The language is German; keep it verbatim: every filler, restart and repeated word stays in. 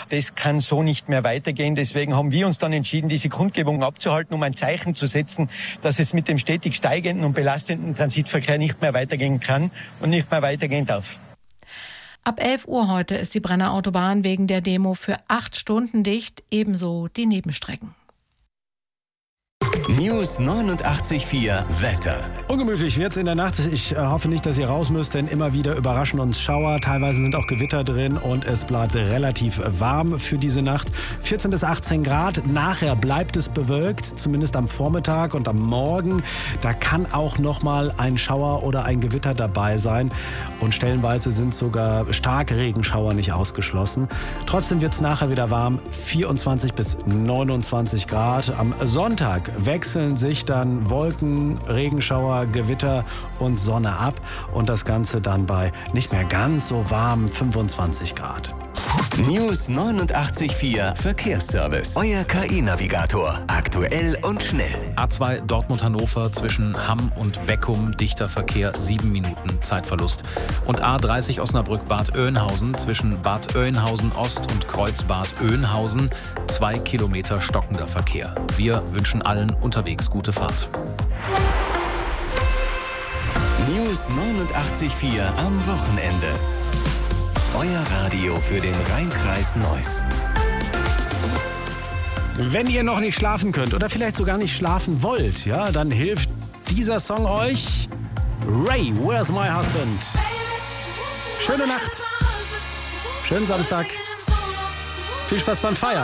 Das kann so nicht mehr weitergehen. Deswegen haben wir uns dann entschieden, diese Kundgebung abzuhalten, um ein Zeichen zu setzen, dass es mit dem stetig steigenden und belastenden Transitverkehr nicht mehr weitergehen kann und nicht mehr weitergehen darf. Ab elf Uhr heute ist die Brenner Autobahn wegen der Demo für acht Stunden dicht, ebenso die Nebenstrecken. News neunundachtzig Komma vier Wetter. Ungemütlich wird's in der Nacht. Ich äh, hoffe nicht, dass ihr raus müsst, denn immer wieder überraschen uns Schauer. Teilweise sind auch Gewitter drin und es bleibt relativ warm für diese Nacht. vierzehn bis achtzehn Grad. Nachher bleibt es bewölkt, zumindest am Vormittag und am Morgen. Da kann auch noch mal ein Schauer oder ein Gewitter dabei sein. Und stellenweise sind sogar Starkregenschauer nicht ausgeschlossen. Trotzdem wird's nachher wieder warm. vierundzwanzig bis neunundzwanzig Grad. Am Sonntag wechseln sich dann Wolken, Regenschauer, Gewitter und Sonne ab und das Ganze dann bei nicht mehr ganz so warm fünfundzwanzig Grad. News neunundachtzig Komma vier Verkehrsservice. Euer K I-Navigator. Aktuell und schnell. A zwei Dortmund-Hannover zwischen Hamm und Weckum. Dichter Verkehr, sieben Minuten Zeitverlust. Und A dreißig Osnabrück-Bad Oeynhausen zwischen Bad Oeynhausen Ost und Kreuzbad Oeynhausen. Zwei Kilometer stockender Verkehr. Wir wünschen allen unterwegs gute Fahrt. News neunundachtzig Komma vier am Wochenende. Euer Radio für den Rhein-Kreis Neuss. Wenn ihr noch nicht schlafen könnt oder vielleicht sogar nicht schlafen wollt, ja, dann hilft dieser Song euch. Ray, Where's My Husband? Schöne Nacht. Schönen Samstag. Viel Spaß beim Feiern.